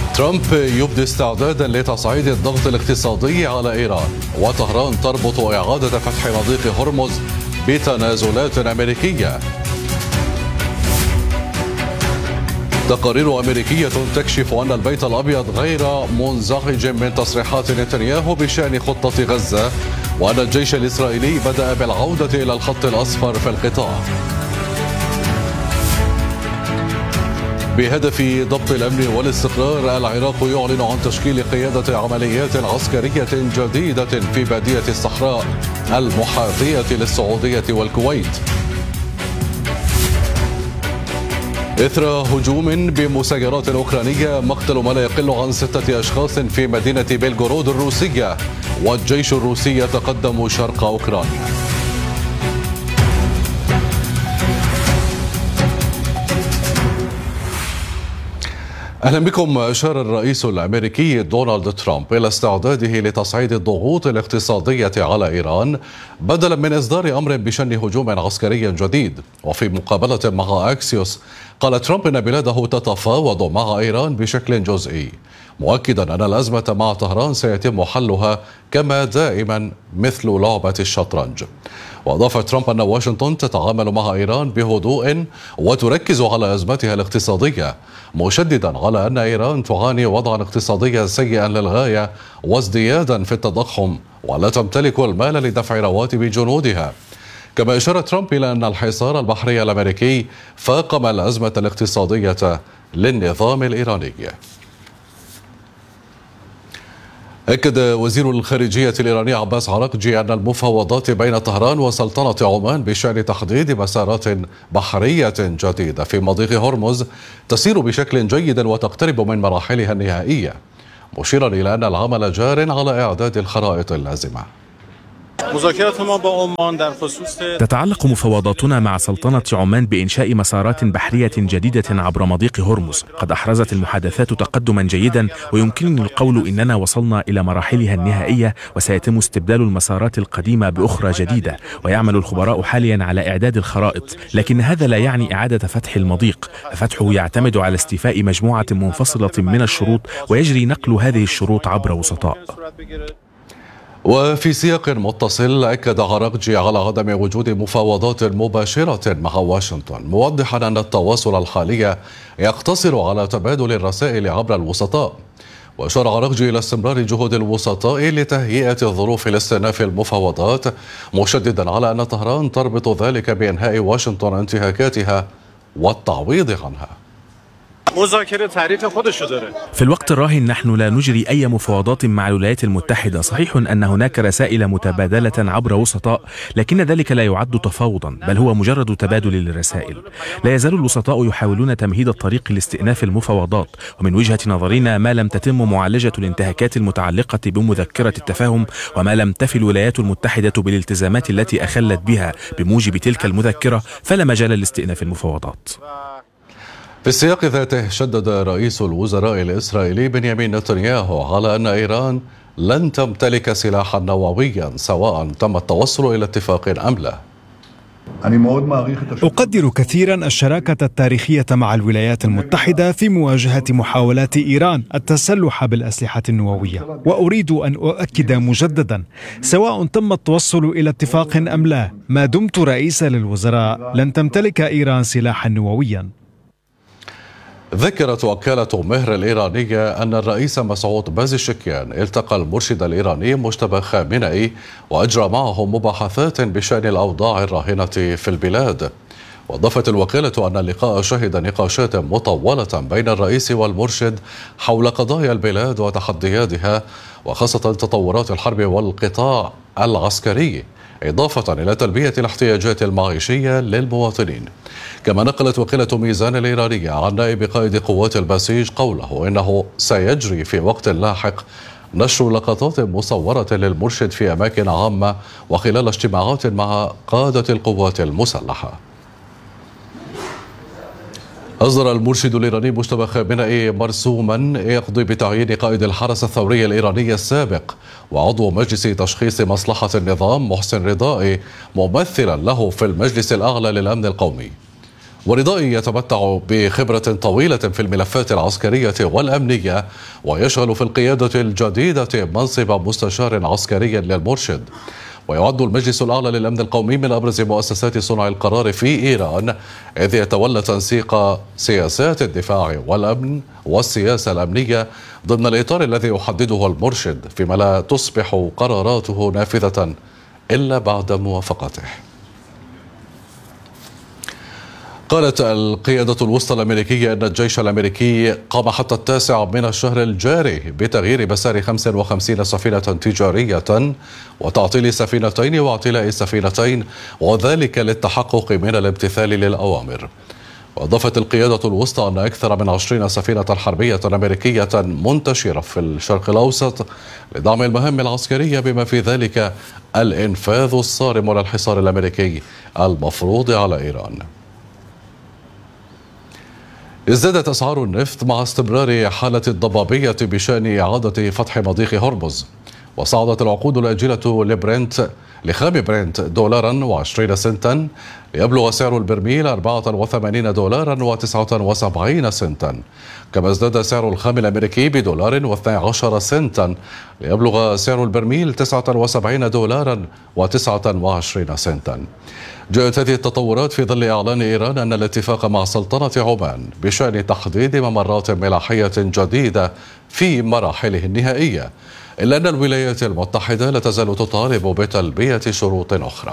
ترامب يبدي استعدادا لتصعيد الضغط الاقتصادي على إيران، وطهران تربط إعادة فتح مضيق هرمز بتنازلات أمريكية. تقارير أمريكية تكشف أن البيت الأبيض غير منزعج من تصريحات نتنياهو بشأن خطة غزة، وأن الجيش الإسرائيلي بدأ بالعودة إلى الخط الأصفر في القطاع بهدف ضبط الأمن والاستقرار. العراق يعلن عن تشكيل قيادة عمليات عسكرية جديدة في بادية الصحراء المحاذية للسعودية والكويت إثر هجوم بمسيرات أوكرانية. مقتل ما لا يقل عن 6 أشخاص في مدينة بيلغورود الروسية، والجيش الروسي يتقدم شرق أوكرانيا. أهلا بكم. أشار الرئيس الأمريكي دونالد ترامب إلى استعداده لتصعيد الضغوط الاقتصادية على إيران بدلا من إصدار أمر بشن هجوم عسكري جديد. وفي مقابلة مع أكسيوس قال ترامب إن بلاده تتفاوض مع إيران بشكل جزئي، مؤكدا أن الأزمة مع طهران سيتم حلها كما دائما مثل لعبة الشطرنج. وأضاف ترامب أن واشنطن تتعامل مع إيران بهدوء وتركز على أزمتها الاقتصادية، مشددا على أن إيران تعاني وضعا اقتصاديا سيئا للغاية وازديادا في التضخم، ولا تمتلك المال لدفع رواتب جنودها. كما أشار ترامب إلى أن الحصار البحري الأمريكي فاقم الأزمة الاقتصادية للنظام الإيراني. أكد وزير الخارجية الإيراني عباس عراقجي أن المفاوضات بين طهران وسلطنة عمان بشأن تحديد مسارات بحرية جديدة في مضيق هرمز تسير بشكل جيد وتقترب من مراحلها النهائية، مشيرا إلى أن العمل جار على إعداد الخرائط اللازمة. تتعلق مفاوضاتنا مع سلطنة عمان بإنشاء مسارات بحرية جديدة عبر مضيق هرمز. قد أحرزت المحادثات تقدما جيدا، ويمكنني القول إننا وصلنا إلى مراحلها النهائية، وسيتم استبدال المسارات القديمة بأخرى جديدة، ويعمل الخبراء حاليا على إعداد الخرائط. لكن هذا لا يعني إعادة فتح المضيق، ففتحه يعتمد على استيفاء مجموعة منفصلة من الشروط، ويجري نقل هذه الشروط عبر وسطاء. وفي سياق متصل أكد عراقجي على عدم وجود مفاوضات مباشرة مع واشنطن، موضحا أن التواصل الحالي يقتصر على تبادل الرسائل عبر الوسطاء. وأشار عراقجي إلى استمرار جهود الوسطاء لتهيئة الظروف لاستئناف المفاوضات، مشددا على أن طهران تربط ذلك بإنهاء واشنطن انتهاكاتها والتعويض عنها. في الوقت الراهن نحن لا نجري أي مفاوضات مع الولايات المتحدة. صحيح أن هناك رسائل متبادلة عبر وسطاء، لكن ذلك لا يعد تفاوضا، بل هو مجرد تبادل للرسائل. لا يزال الوسطاء يحاولون تمهيد الطريق لاستئناف المفاوضات، ومن وجهة نظرنا ما لم تتم معالجة الانتهاكات المتعلقة بمذكرة التفاهم، وما لم تفي الولايات المتحدة بالالتزامات التي أخلت بها بموجب تلك المذكرة، فلا مجال لاستئناف المفاوضات. في السياق ذاته شدد رئيس الوزراء الإسرائيلي بنيامين نتنياهو على أن إيران لن تمتلك سلاحا نوويا سواء تم التوصل إلى اتفاق أم لا. أقدر كثيرا الشراكة التاريخية مع الولايات المتحدة في مواجهة محاولات إيران التسلح بالأسلحة النووية، وأريد أن أؤكد مجددا سواء تم التوصل إلى اتفاق أم لا، ما دمت رئيسا للوزراء لن تمتلك إيران سلاحا نوويا. ذكرت وكالة مهر الإيرانية أن الرئيس مسعود بازشكيان التقى المرشد الإيراني مجتبى خامنئي وأجرى معه مباحثات بشأن الأوضاع الراهنة في البلاد. وأضافت الوكالة أن اللقاء شهد نقاشات مطولة بين الرئيس والمرشد حول قضايا البلاد وتحدياتها، وخاصة تطورات الحرب والقطاع العسكري، إضافة إلى تلبية الاحتياجات المعيشية للمواطنين. كما نقلت وكالة ميزان الإيرانية عن نائب قائد قوات البسيج قوله إنه سيجري في وقت لاحق نشر لقطات مصورة للمرشد في أماكن عامة وخلال اجتماعات مع قادة القوات المسلحة. أصدر المرشد الإيراني مجتبى خامنئي مرسوما يقضي بتعيين قائد الحرس الثوري الإيراني السابق وعضو مجلس تشخيص مصلحة النظام محسن رضائي ممثلا له في المجلس الأعلى للأمن القومي. ورضائي يتمتع بخبرة طويلة في الملفات العسكرية والأمنية، ويشغل في القيادة الجديدة منصب مستشار عسكري للمرشد. ويعد المجلس الأعلى للأمن القومي من أبرز مؤسسات صنع القرار في إيران، إذ يتولى تنسيق سياسات الدفاع والأمن والسياسة الأمنية ضمن الإطار الذي يحدده المرشد، فيما لا تصبح قراراته نافذة إلا بعد موافقته. قالت القيادة الوسطى الأمريكية أن الجيش الأمريكي قام حتى 9 من الشهر الجاري بتغيير مسار 55 سفينة تجارية وتعطيل سفينتين واعتلاء سفينتين، وذلك للتحقق من الامتثال للأوامر. وأضافت القيادة الوسطى أن أكثر من 20 سفينة حربية أمريكية منتشرة في الشرق الأوسط لدعم المهام العسكرية، بما في ذلك الإنفاذ الصارم للحصار الأمريكي المفروض على إيران. ازدادت أسعار النفط مع استمرار حالة الضبابية بشأن إعادة فتح مضيق هرمز، وصعدت العقود الآجلة لخام برنت $2.20 ليبلغ سعر البرميل $84.79، كما ازداد سعر الخام الأمريكي $1.12 ليبلغ سعر البرميل $79.29. جاءت هذه التطورات في ظل إعلان إيران أن الاتفاق مع سلطنة عمان بشأن تحديد ممرات ملاحية جديدة في مراحله النهائية، إلا أن الولايات المتحدة لا تزال تطالب بتلبية شروط أخرى.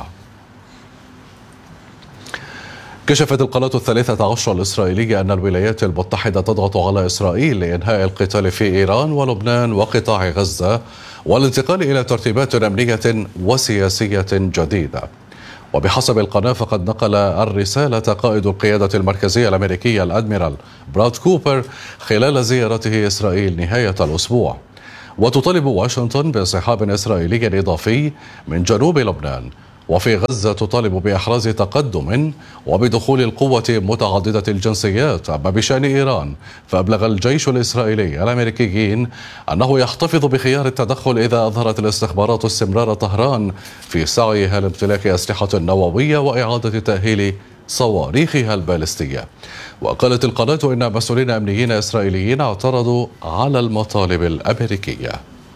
كشفت القناة 13 الإسرائيلية أن الولايات المتحدة تضغط على إسرائيل لإنهاء القتال في إيران ولبنان وقطاع غزة والانتقال إلى ترتيبات أمنية وسياسية جديدة. وبحسب القناة فقد نقل الرسالة قائد القيادة المركزية الأمريكية الأدميرال براد كوبر خلال زيارته إسرائيل نهاية الأسبوع. وتطالب واشنطن بانسحاب إسرائيلي إضافي من جنوب لبنان، وفي غزة تطالب بإحراز تقدم وبدخول القوة متعددة الجنسيات. أما بشأن إيران فأبلغ الجيش الإسرائيلي الأمريكيين أنه يحتفظ بخيار التدخل إذا أظهرت الاستخبارات استمرار طهران في سعيها لامتلاك أسلحة نووية وإعادة تأهيل صواريخها البالستية. وقالت القناة إن مسؤولين أمنيين إسرائيليين اعترضوا على المطالب الأمريكية.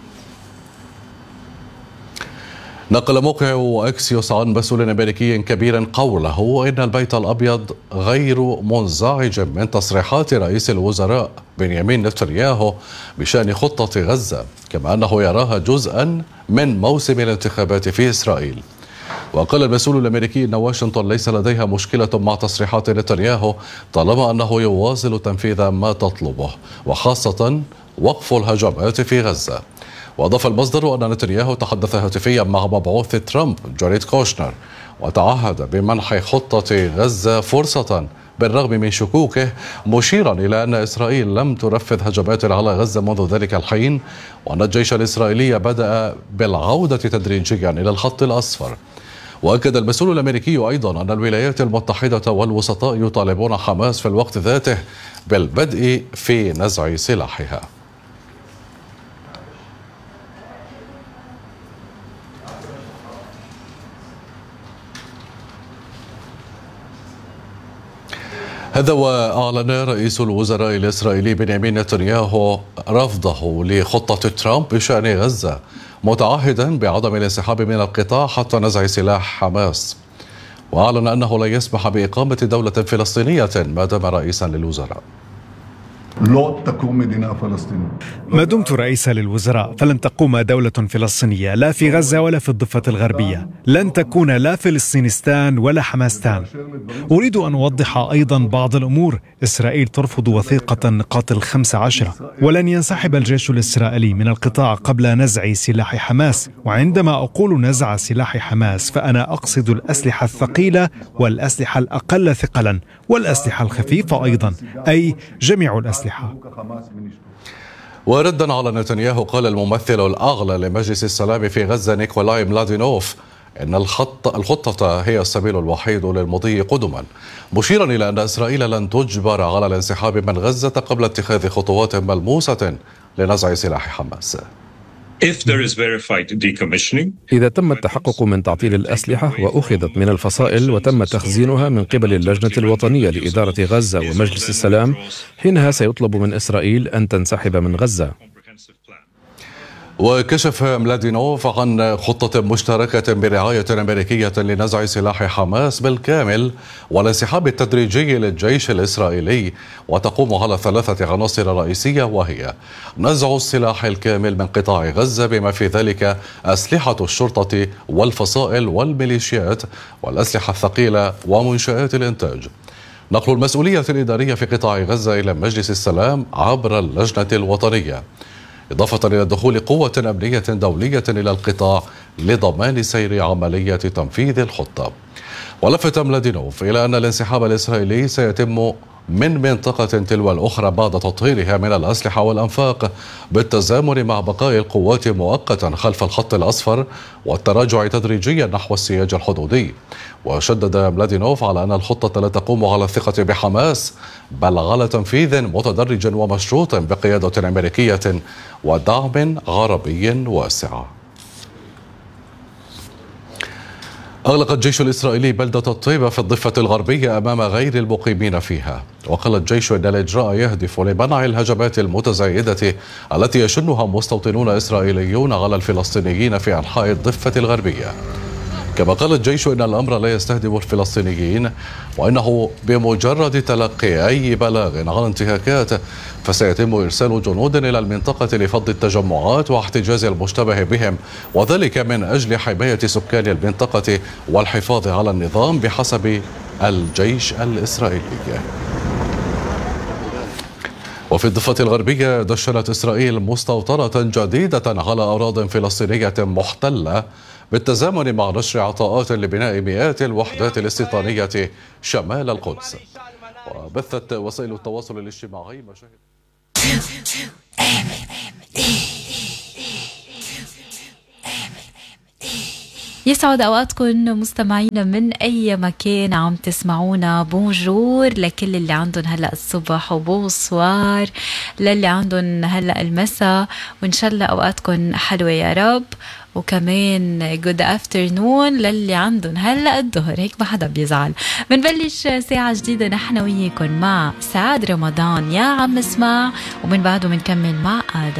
نقل موقع أكسيوس عن مسؤول أمريكي كبير قوله إن البيت الأبيض غير منزعج من تصريحات رئيس الوزراء بنيامين نتنياهو بشأن خطة غزة، كما أنه يراها جزءا من موسم الانتخابات في إسرائيل. وقال المسؤول الأمريكي أن واشنطن ليس لديها مشكلة مع تصريحات نتنياهو طالما أنه يواصل تنفيذ ما تطلبه، وخاصة وقف الهجمات في غزة. وأضاف المصدر أن نتنياهو تحدث هاتفيا مع مبعوث ترامب جاريد كوشنر وتعهد بمنح خطة غزة فرصة بالرغم من شكوكه، مشيرا إلى أن إسرائيل لم تنفذ هجمات على غزة منذ ذلك الحين، وأن الجيش الإسرائيلي بدأ بالعودة تدريجيا إلى الخط الأصفر. وأكد المسؤول الأمريكي أيضا أن الولايات المتحدة والوسطاء يطالبون حماس في الوقت ذاته بالبدء في نزع سلاحها. هذا وأعلن رئيس الوزراء الإسرائيلي بنيامين نتنياهو رفضه لخطة ترامب بشأن غزة، متعهدا بعدم الانسحاب من القطاع حتى نزع سلاح حماس. وأعلن أنه لا يسمح بإقامة دولة فلسطينية ما دام رئيسا للوزراء. لا تقوم مدينة فلسطين. ما دمت رئيسا للوزراء فلن تقوم دولة فلسطينية لا في غزة ولا في الضفة الغربية، لن تكون لا فلسطينستان ولا حماستان. أريد أن أوضح أيضا بعض الأمور. إسرائيل ترفض وثيقة النقاط 15 ولن ينسحب الجيش الإسرائيلي من القطاع قبل نزع سلاح حماس. وعندما أقول نزع سلاح حماس فأنا أقصد الأسلحة الثقيلة والأسلحة الأقل ثقلا والأسلحة الخفيفة أيضا، أي جميع الأسلحة. وردا على نتنياهو قال الممثل الأعلى لمجلس السلام في غزة نيكولاي ملادينوف إن الخطة هي السبيل الوحيد للمضي قدما، مشيرا إلى أن إسرائيل لن تجبر على الانسحاب من غزة قبل اتخاذ خطوات ملموسة لنزع سلاح حماس. إذا تم التحقق من تعطيل الأسلحة وأخذت من الفصائل وتم تخزينها من قبل اللجنة الوطنية لإدارة غزة ومجلس السلام، حينها سيطلب من إسرائيل أن تنسحب من غزة. وكشف ملادينوف عن خطة مشتركة برعاية أمريكية لنزع سلاح حماس بالكامل والانسحاب التدريجي للجيش الإسرائيلي، وتقوم على 3 عناصر رئيسية، وهي نزع السلاح الكامل من قطاع غزة بما في ذلك أسلحة الشرطة والفصائل والميليشيات والأسلحة الثقيلة ومنشآت الإنتاج، نقل المسؤولية الإدارية في قطاع غزة إلى مجلس السلام عبر اللجنة الوطنية، إضافة إلى دخول قوة أمنية دولية إلى القطاع لضمان سير عملية تنفيذ الخطة. ولفت ملادينوف إلى أن الانسحاب الإسرائيلي سيتم من منطقة تلو الأخرى بعد تطهيرها من الأسلحة والأنفاق بالتزامن مع بقاء القوات مؤقتا خلف الخط الأصفر والتراجع تدريجيا نحو السياج الحدودي. وشدد ملادينوف على أن الخطة لا تقوم على الثقة بحماس بل على تنفيذ متدرج ومشروط بقيادة أمريكية ودعم غربي واسع. أغلق الجيش الإسرائيلي بلدة الطيبة في الضفة الغربية أمام غير المقيمين فيها، وقال الجيش أن الإجراء يهدف لمنع الهجمات المتزايدة التي يشنها مستوطنون إسرائيليون على الفلسطينيين في أنحاء الضفة الغربية. كما قال الجيش إن الأمر لا يستهدف الفلسطينيين، وإنه بمجرد تلقي أي بلاغ عن انتهاكات فسيتم إرسال جنود إلى المنطقة لفض التجمعات واحتجاز المشتبه بهم، وذلك من أجل حماية سكان المنطقة والحفاظ على النظام بحسب الجيش الإسرائيلي. وفي الضفة الغربية دشنت إسرائيل مستوطنة جديدة على أراضٍ فلسطينية محتلة بالتزامن مع نشر عطاءات لبناء مئات الوحدات الاستيطانية شمال القدس. وبثت وسائل التواصل الاجتماعي مشاهد. يسعد أوقاتكم مستمعينا من أي مكان عم تسمعونا. بونجور لكل اللي عندهم هلأ الصبح، وبونسوار للي عندهم هلأ المساء، وإن شاء الله أوقاتكم حلوة يا رب. وكمان جود افترنون للي عندهم هلأ الظهر، هيك ما حدا بيزعل. بنبلش ساعة جديدة نحن وياكم مع سعد رمضان يا عم اسمع، ومن بعده بنكمل مع آدم.